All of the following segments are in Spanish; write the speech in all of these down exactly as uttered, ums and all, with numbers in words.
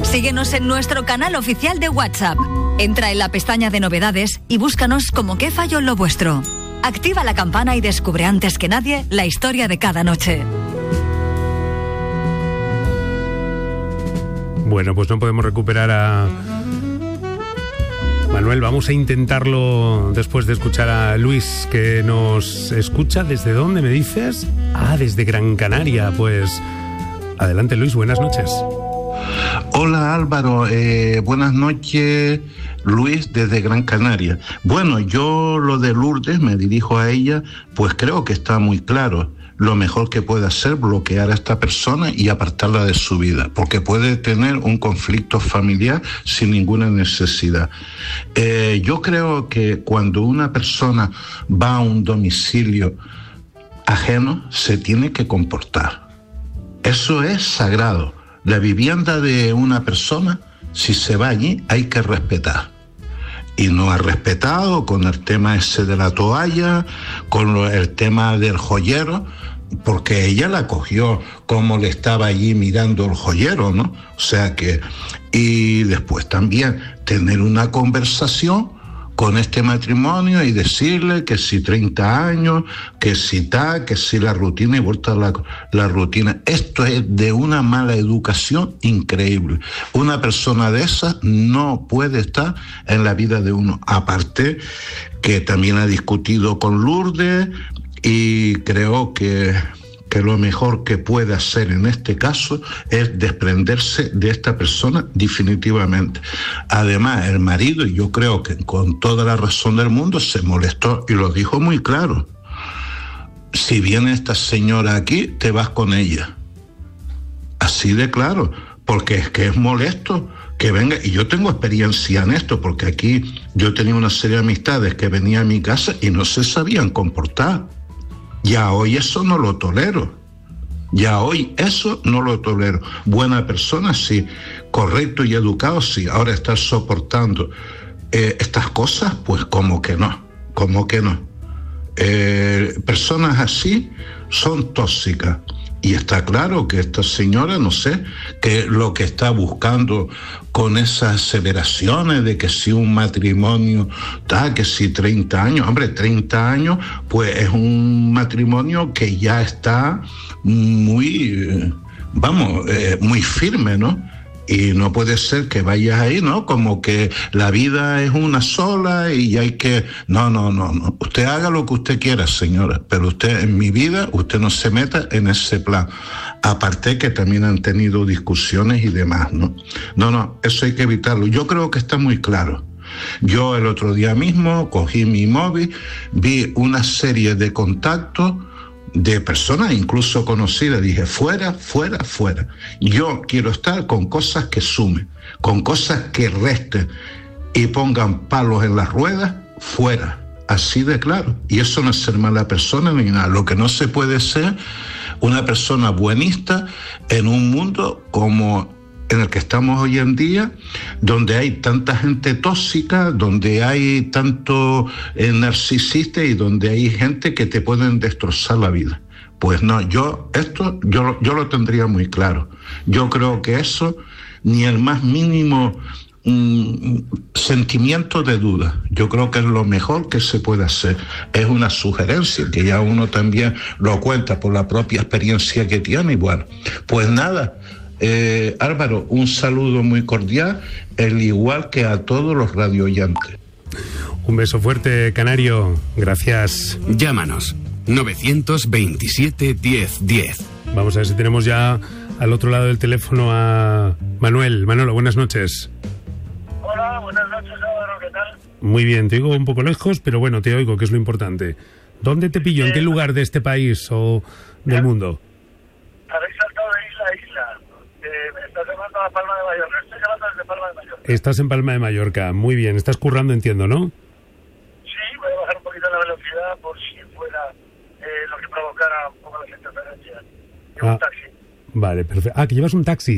Síguenos en nuestro canal oficial de WhatsApp. Entra en la pestaña de novedades y búscanos como Qué falló lo vuestro. Activa la campana y descubre antes que nadie la historia de cada noche. Bueno, pues no podemos recuperar a Manuel. Vamos a intentarlo después de escuchar a Luis, que nos escucha. ¿Desde dónde me dices? Ah, desde Gran Canaria. Pues adelante, Luis, buenas noches. Hola Álvaro, eh, buenas noches, Luis desde Gran Canaria. Bueno, yo lo de Lourdes, me dirijo a ella, pues creo que está muy claro. Lo mejor que puede hacer es bloquear a esta persona y apartarla de su vida, porque puede tener un conflicto familiar sin ninguna necesidad. Eh, yo creo que cuando una persona va a un domicilio ajeno, se tiene que comportar. Eso es sagrado. La vivienda de una persona, si se va allí, hay que respetar. Y no ha respetado con el tema ese de la toalla, con lo, el tema del joyero, porque ella la cogió como le estaba allí mirando el joyero, ¿no? O sea que... Y después también tener una conversación con este matrimonio y decirle que si treinta años, que si tal, que si la rutina y vuelta a la, la rutina. Esto es de una mala educación increíble. Una persona de esas no puede estar en la vida de uno. Aparte que también ha discutido con Lourdes y creo que... que lo mejor que puede hacer en este caso es desprenderse de esta persona definitivamente. Además, el marido, yo creo que con toda la razón del mundo, se molestó y lo dijo muy claro. Si viene esta señora aquí, te vas con ella. Así de claro, porque es que es molesto que venga, y yo tengo experiencia en esto, porque aquí yo tenía una serie de amistades que venían a mi casa y no se sabían comportar. Ya hoy eso no lo tolero. Ya hoy eso no lo tolero. Buena persona, sí. Correcto y educado, sí. Ahora estar soportando eh, estas cosas, pues como que no. Como que no. Eh, personas así son tóxicas. Y está claro que esta señora, no sé, que lo que está buscando con esas aseveraciones de que si un matrimonio, ta, que si treinta años, hombre, treinta años, pues es un matrimonio que ya está muy, vamos, eh, muy firme, ¿no? Y no puede ser que vayas ahí, ¿no? Como que la vida es una sola y hay que... No, no, no, no. Usted haga lo que usted quiera, señora, pero usted en mi vida, usted no se meta en ese plan. Aparte que también han tenido discusiones y demás, ¿no? No, no, eso hay que evitarlo. Yo creo que está muy claro. Yo el otro día mismo cogí mi móvil, vi una serie de contactos de personas incluso conocidas, dije fuera, fuera, fuera. Yo quiero estar con cosas que sumen, con cosas que resten y pongan palos en las ruedas, fuera, así de claro. Y eso no es ser mala persona ni nada. Lo que no se puede ser una persona buenista en un mundo como en el que estamos hoy en día, donde hay tanta gente tóxica, donde hay tanto eh, narcisista y donde hay gente que te pueden destrozar la vida. Pues no, yo esto yo, yo lo tendría muy claro. Yo creo que eso, ni el más mínimo mm, sentimiento de duda. Yo creo que es lo mejor que se puede hacer. Es una sugerencia que ya uno también lo cuenta por la propia experiencia que tiene. Y bueno, pues nada. Eh, Álvaro, un saludo muy cordial, el igual que a todos los radioyentes. Un beso fuerte, Canario. Gracias. Llámanos novecientos veintisiete diez diez. Vamos a ver si tenemos ya al otro lado del teléfono a Manuel. Manolo, buenas noches. Hola, buenas noches, Álvaro, ¿qué tal? Muy bien, te oigo un poco lejos, pero bueno, te oigo, que es lo importante. ¿Dónde te pillo? ¿En qué lugar de este país o del mundo? Habéis saltado de isla a isla. Eh, me estás llamando a Palma de Mallorca. Estoy llamando desde Palma de Mallorca. Estás en Palma de Mallorca. Muy bien. Estás currando, entiendo, ¿no? Sí, voy a bajar un poquito la velocidad por si fuera eh, lo que provocara un poco las interferencias. Llevo ah, un taxi. Vale, perfecto. Ah, ¿que llevas un taxi?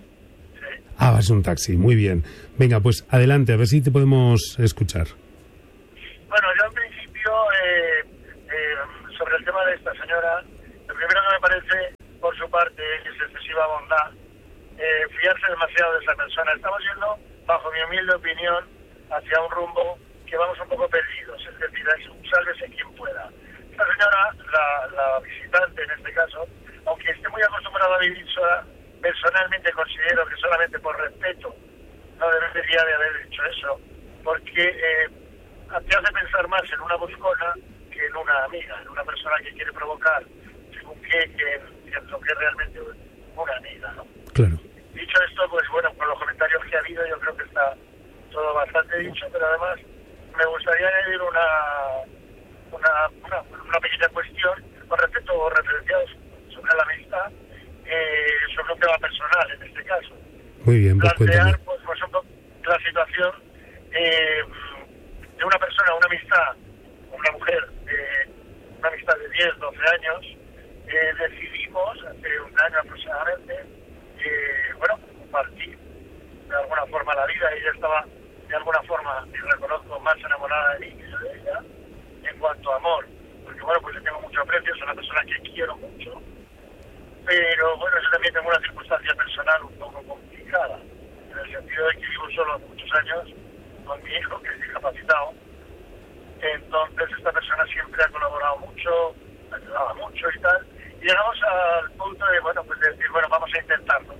Sí. Ah, vas un taxi. Muy bien. Venga, pues adelante, a ver si te podemos escuchar. Bueno, yo en principio, eh, eh, sobre el tema de esta señora, lo primero que me parece, por su parte, es excesiva bondad eh, fiarse demasiado de esa persona. Estamos yendo, bajo mi humilde opinión, hacia un rumbo que vamos un poco perdidos, es decir, es un sálvese quien pueda. Esta señora, la, la visitante en este caso, aunque esté muy acostumbrada a vivir sola, personalmente considero que solamente por respeto no debería de haber hecho eso, porque eh, te hace pensar más en una buscona que en una amiga, en una persona que quiere provocar, según qué, que en lo que es realmente una amiga, ¿no? Claro. Dicho esto, pues bueno, con los comentarios que ha habido, yo creo que está todo bastante dicho, pero además me gustaría añadir una una, una, una pequeña cuestión con respecto a referenciados sobre la amistad, eh, sobre un tema personal en este caso. Muy bien, pues plantear cuéntame. pues, por ejemplo, la situación eh, de una persona, una amistad, una mujer, eh, una amistad de diez, doce años, eh, decidimos hace un año aproximadamente, eh, bueno, compartir de alguna forma la vida. Ella estaba de alguna forma, y reconozco, más enamorada de mí que yo de ella, en cuanto a amor, porque bueno, pues le tengo mucho aprecio, es una persona que quiero mucho, pero bueno, yo también tengo una circunstancia personal un poco complicada, en el sentido de que vivo solo hace muchos años con mi hijo, que es discapacitado. Entonces esta persona siempre ha colaborado mucho, me ayudaba mucho y tal, y llegamos al punto de, bueno, pues de decir, bueno, vamos a intentarlo.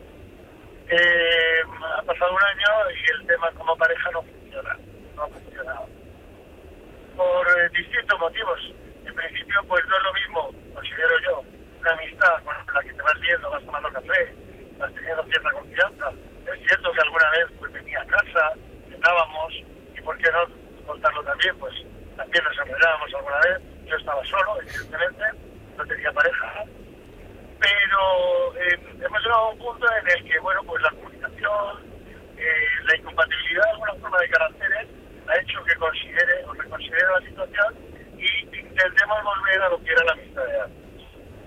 Eh, ha pasado un año y el tema como pareja no funciona, no ha funcionado. Por eh, distintos motivos. En principio, pues no es lo mismo, considero yo, una amistad con la que te vas viendo, vas tomando café, vas teniendo cierta confianza. Es cierto que alguna vez pues venía a casa, cenábamos, y por qué no contarlo también, pues también nos enrollábamos alguna vez. Yo estaba solo, evidentemente, no tenía pareja, pero eh, hemos llegado a un punto en el que, bueno, pues la comunicación, eh, la incompatibilidad de alguna forma de caracteres ha hecho que considere o reconsidere la situación y intentemos volver a lo que era la amistad de antes.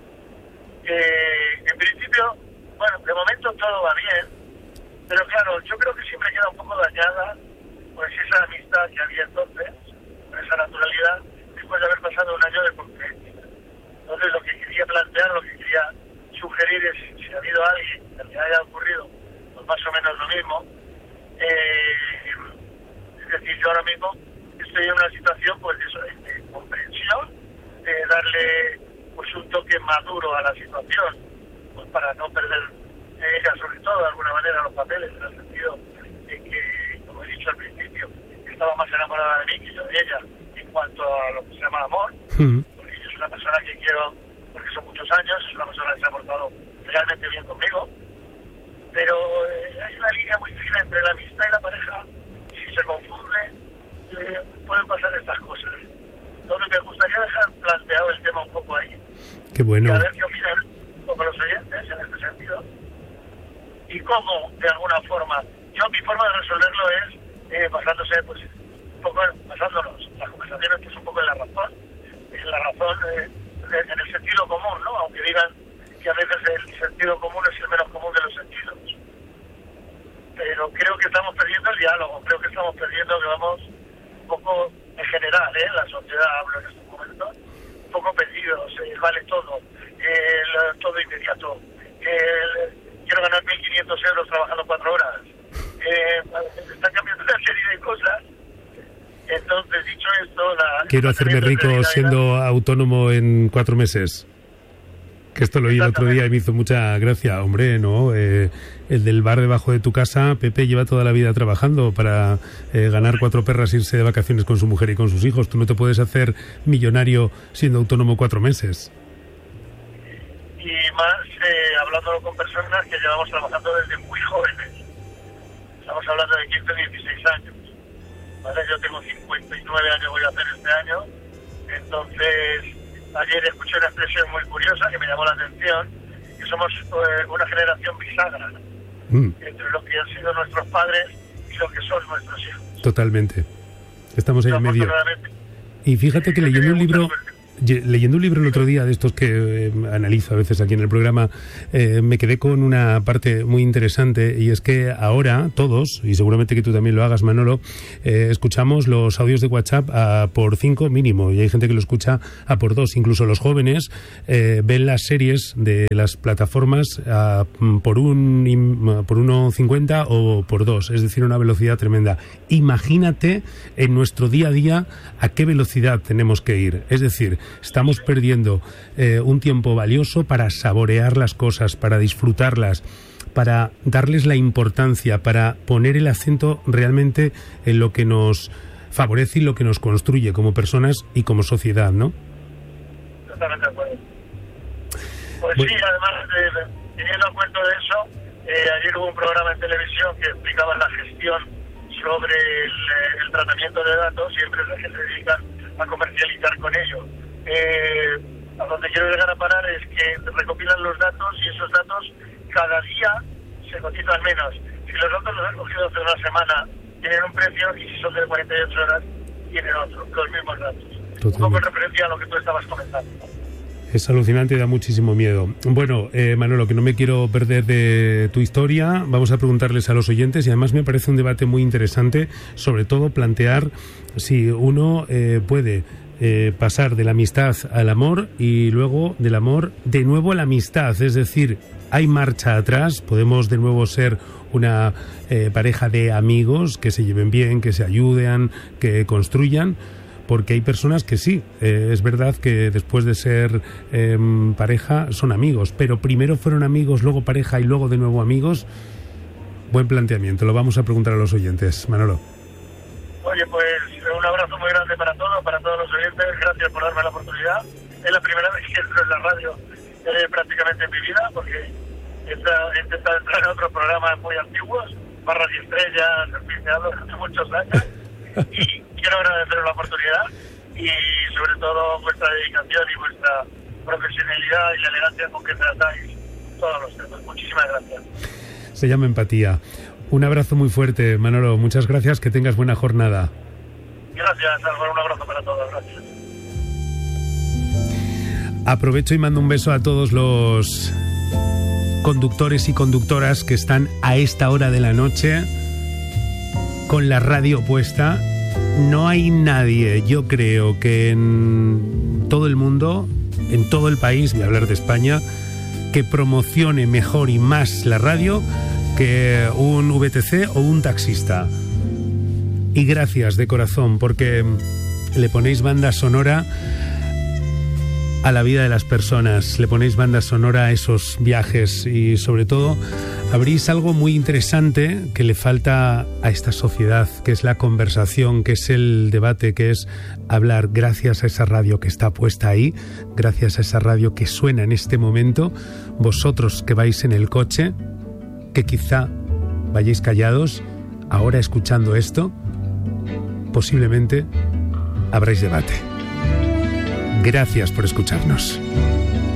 Eh, en principio, bueno, de momento todo va bien, pero claro, yo creo que siempre queda un poco dañada pues esa amistad que había entonces, con esa naturalidad, después de haber pasado un año de convivencia. Entonces lo que quería plantear, lo que quería sugerir es, si ha habido alguien que le haya ocurrido pues más o menos lo mismo, eh, es decir, yo ahora mismo estoy en una situación pues de, eso, de comprensión, de darle pues un toque maduro a la situación, pues para no perder ella sobre todo de alguna manera los papeles, en el sentido de que, como he dicho al principio, estaba más enamorada de mí que yo de ella en cuanto a lo que se llama amor, mm. porque ella es una persona que quiero porque son muchos años, es una persona que se ha portado realmente bien conmigo, pero eh, hay una línea muy fina entre la amistad y la pareja. Si se confunde, eh, pueden pasar estas cosas. Entonces me gustaría dejar planteado el tema un poco ahí. Qué bueno. Y a ver qué opinan un poco los oyentes en este sentido. Y cómo, de alguna forma, yo mi forma de resolverlo es eh, basándose, pues, un poco, basándonos las conversaciones, pues, un poco en la razón, en la razón, eh, en el sentido común, ¿no? Aunque digan que a veces el sentido común es el menos común de los sentidos. Pero creo que estamos perdiendo el diálogo, creo que estamos perdiendo, que vamos un poco en general, ¿eh? La sociedad, hablo en estos momentos, un poco perdidos, el vale todo, el todo inmediato, el, quiero ganar mil quinientos euros trabajando cuatro horas, eh, están cambiando una serie de cosas. Entonces, dicho esto, la, quiero hacerme rico siendo autónomo en cuatro meses. Que esto lo oí el otro día y me hizo mucha gracia. Hombre, no, eh, el del bar debajo de tu casa, Pepe lleva toda la vida trabajando para eh, ganar cuatro perras, irse de vacaciones con su mujer y con sus hijos. Tú no te puedes hacer millonario siendo autónomo cuatro meses. Y más eh, hablándolo con personas que llevamos trabajando desde muy jóvenes. Estamos hablando de quince, dieciséis años. ¿Vale? Yo tengo cincuenta y nueve años, voy a hacer este año. Entonces, ayer escuché una expresión muy curiosa que me llamó la atención, que somos eh, una generación bisagra, mm. entre lo que han sido nuestros padres y lo que son nuestros hijos. Totalmente. Estamos ahí en medio. Y fíjate que leyendo un libro leyendo un libro el otro día de estos que eh, analizo a veces aquí en el programa, eh, me quedé con una parte muy interesante, y es que ahora todos, y seguramente que tú también lo hagas, Manolo, eh, escuchamos los audios de WhatsApp a por cinco mínimo, y hay gente que lo escucha a por dos. Incluso los jóvenes eh, ven las series de las plataformas a, por un por uno cincuenta o por dos, es decir, una velocidad tremenda. Imagínate en nuestro día a día a qué velocidad tenemos que ir. Es decir, estamos perdiendo eh, un tiempo valioso para saborear las cosas, para disfrutarlas, para darles la importancia, para poner el acento realmente en lo que nos favorece y lo que nos construye como personas y como sociedad, ¿no? Totalmente de acuerdo. Pues bueno. Sí, además, de, teniendo en cuenta de eso, eh, ayer hubo un programa en televisión que explicaba la gestión sobre el, el tratamiento de datos y empresas que se dedican a comercializar con ello. Eh, a donde quiero llegar a parar es que recopilan los datos y esos datos cada día se cotizan menos. Si los datos los han cogido hace una semana tienen un precio, y si son de cuarenta y ocho horas tienen otro, los mismos datos. Totalmente. Un poco en referencia a lo que tú estabas comentando. Es alucinante y da muchísimo miedo. Bueno, eh, Manolo, que no me quiero perder de tu historia, vamos a preguntarles a los oyentes, y además me parece un debate muy interesante, sobre todo plantear si uno eh, puede eh, pasar de la amistad al amor y luego del amor de nuevo a la amistad. Es decir, hay marcha atrás, podemos de nuevo ser una eh, pareja de amigos que se lleven bien, que se ayuden, que construyan. Porque hay personas que sí, eh, es verdad que después de ser eh, pareja son amigos, pero primero fueron amigos, luego pareja y luego de nuevo amigos. Buen planteamiento, lo vamos a preguntar a los oyentes. Manolo. Oye, pues un abrazo muy grande para todos, para todos los oyentes. Gracias por darme la oportunidad. Es la primera vez que entro en la radio eh, prácticamente en mi vida, porque he intentado entrar en otros programas muy antiguos, Barras y Estrellas, en fin, hace muchos años. Y quiero agradeceros la oportunidad y sobre todo vuestra dedicación y vuestra profesionalidad y la elegancia con que tratáis todos los temas. Muchísimas gracias. Se llama empatía. Un abrazo muy fuerte, Manolo. Muchas gracias. Que tengas buena jornada. Gracias, Álvaro. Un abrazo para todos. Gracias. Aprovecho y mando un beso a todos los conductores y conductoras que están a esta hora de la noche con la radio puesta. No hay nadie, yo creo, que en todo el mundo, en todo el país, voy a hablar de España, que promocione mejor y más la radio que un V T C o un taxista. Y gracias de corazón, porque le ponéis banda sonora a la vida de las personas, le ponéis banda sonora a esos viajes y sobre todo abrís algo muy interesante que le falta a esta sociedad, que es la conversación, que es el debate, que es hablar. Gracias a esa radio que está puesta ahí, gracias a esa radio que suena en este momento, vosotros que vais en el coche, que quizá vayáis callados, ahora escuchando esto, posiblemente habréis debate. Gracias por escucharnos.